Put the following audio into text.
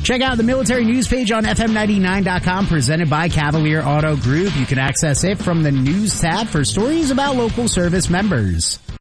Check out the military news page on FM99.com, presented by Cavalier Auto Group. You can access it from the news tab for stories about local service members.